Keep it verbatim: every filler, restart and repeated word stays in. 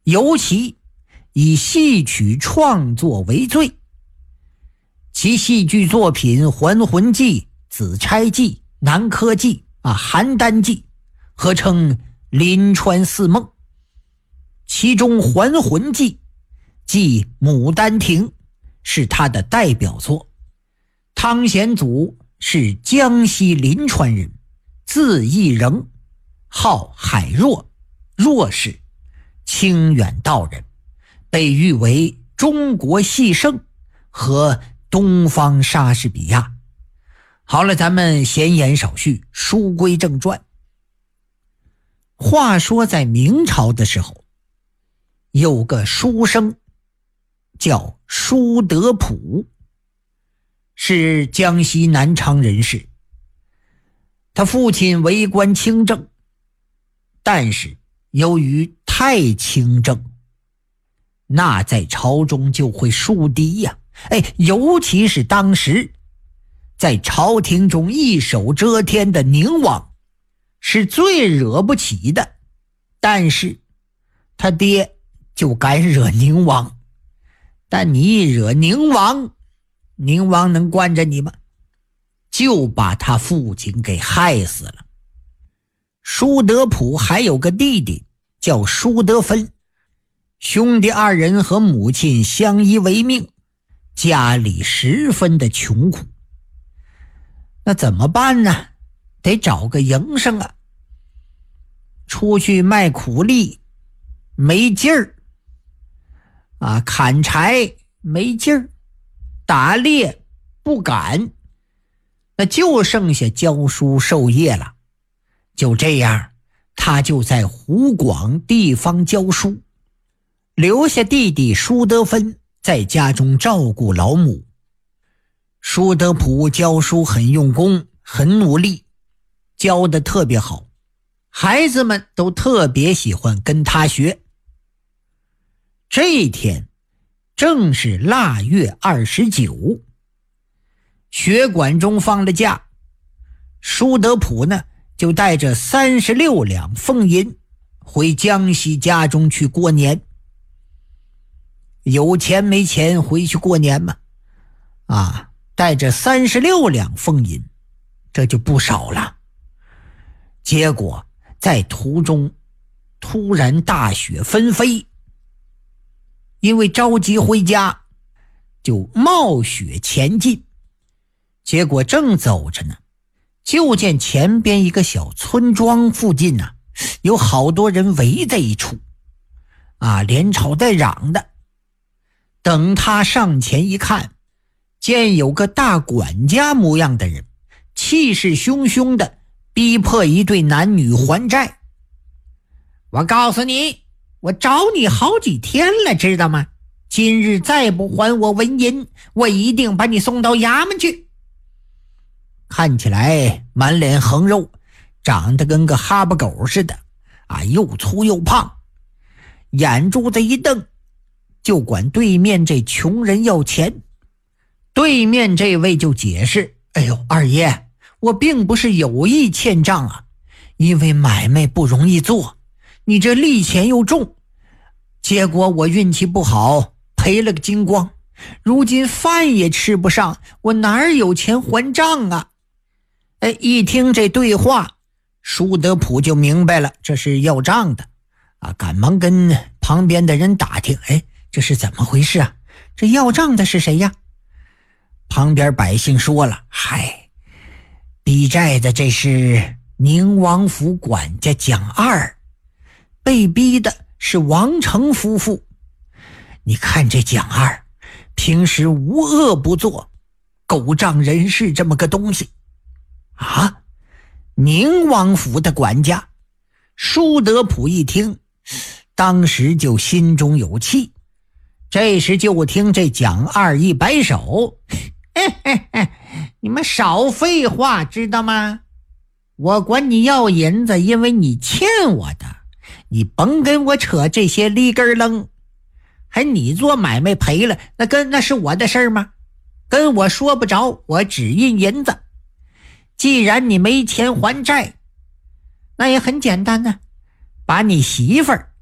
尤其以戏曲创作为最。其戏剧作品《还魂记》《紫钗记》《南柯记》啊，《邯郸记》合称临川四梦。其中《还魂记》即《牡丹亭》是他的代表作。汤显祖是江西临川人，字义仍，号海若，若氏，清远道人，被誉为中国戏圣和东方莎士比亚。好了，咱们闲言少叙，书归正传。话说在明朝的时候，有个书生叫舒德普，是江西南昌人士。他父亲为官清正，但是由于太清正，那在朝中就会树敌呀、啊、哎，尤其是当时在朝廷中一手遮天的宁王是最惹不起的，但是他爹就敢惹宁王，但你一惹宁王，宁王能惯着你吗？就把他父亲给害死了。舒德普还有个弟弟叫舒德芬，兄弟二人和母亲相依为命，家里十分的穷苦。那怎么办呢？得找个营生啊。出去卖苦力没劲儿啊，砍柴没劲儿，打猎不敢，那就剩下教书授业了。就这样，他就在湖广地方教书，留下弟弟舒德芬在家中照顾老母。舒德普教书很用功，很努力，教得特别好，孩子们都特别喜欢跟他学。这一天正是腊月二十九，学馆中放了假，舒德普呢就带着三十六两俸银回江西家中去过年。有钱没钱回去过年嘛？啊，带着三十六两俸银，这就不少了。结果在途中突然大雪纷飞，因为着急回家，就冒雪前进。结果正走着呢，就见前边一个小村庄附近啊，有好多人围在一处啊，连吵带嚷的。等他上前一看，见有个大管家模样的人气势汹汹的逼迫一对男女还债。我告诉你，我找你好几天了，知道吗？今日再不还我纹银，我一定把你送到衙门去。看起来满脸横肉，长得跟个哈巴狗似的啊，又粗又胖，眼珠子一瞪，就管对面这穷人要钱。对面这位就解释，哎呦，二爷，我并不是有意欠账啊，因为买卖不容易做，你这利钱又重，结果我运气不好，赔了个精光，如今饭也吃不上，我哪儿有钱还账啊？哎，一听这对话，舒德普就明白了，这是要账的啊，赶忙跟旁边的人打听，哎，这是怎么回事啊？这要账的是谁呀？旁边百姓说了，嗨，逼债的这是宁王府管家蒋二，被逼的是王成夫妇。你看这蒋二平时无恶不作，狗仗人势这么个东西啊！宁王府的管家。舒德普一听，当时就心中有气。这时就听这蒋二一摆手，嘿嘿嘿，你们少废话，知道吗？我管你要银子，因为你欠我的，你甭跟我扯这些哩根楞。还你做买卖赔了，那跟那是我的事儿吗？跟我说不着，我只印银子。既然你没钱还债，那也很简单呢，把你媳妇儿